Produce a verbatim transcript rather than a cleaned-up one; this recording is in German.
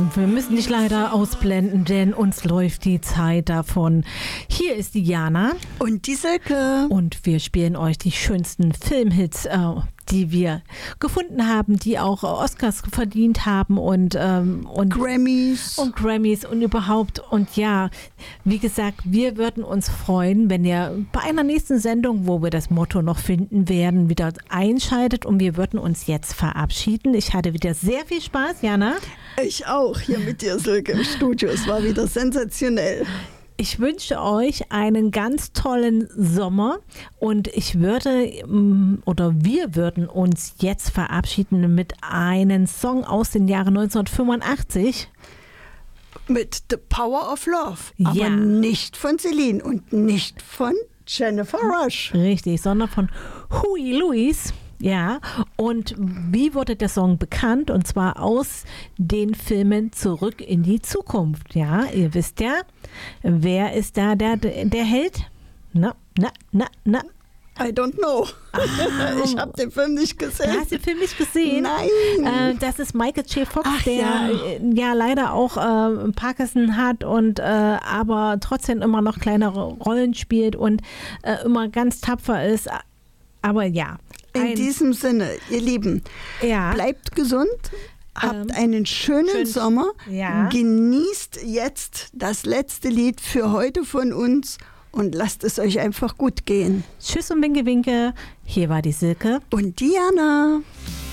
Wir müssen dich leider ausblenden, denn uns läuft die Zeit davon. Hier ist die Jana. Und die Silke. Und wir spielen euch die schönsten Filmhits, äh, die wir gefunden haben, die auch Oscars verdient haben und, ähm, und Grammys. Und Grammys und überhaupt. Und ja, wie gesagt, wir würden uns freuen, wenn ihr bei einer nächsten Sendung, wo wir das Motto noch finden werden, wieder einschaltet. Und wir würden uns jetzt verabschieden. Ich hatte wieder sehr viel Spaß, Jana. Ich auch, hier mit dir, Silke, im Studio. Es war wieder sensationell. Ich wünsche euch einen ganz tollen Sommer und ich würde oder wir würden uns jetzt verabschieden mit einem Song aus den Jahren neunzehnhundertfünfundachtzig. Mit The Power of Love, ja. Aber nicht von Celine und nicht von Jennifer Rush. Richtig, sondern von Huey Lewis. Ja, und wie wurde der Song bekannt? Und zwar aus den Filmen Zurück in die Zukunft. Ja, ihr wisst ja, wer ist da der, der Held? Na, na, na, na. I don't know. Ah, ich habe den Film nicht gesehen. Du hast den Film nicht gesehen? Nein. Äh, das ist Michael J. Fox, Ach, der ja. Äh, ja leider auch äh, Parkinson hat und äh, aber trotzdem immer noch kleinere Rollen spielt und äh, immer ganz tapfer ist. Aber ja. In diesem Sinne, ihr Lieben, ja. bleibt gesund, habt ähm, einen schönen schön, Sommer, ja. genießt jetzt das letzte Lied für heute von uns und lasst es euch einfach gut gehen. Tschüss und Winke, Winke. Hier war die Silke und Diana.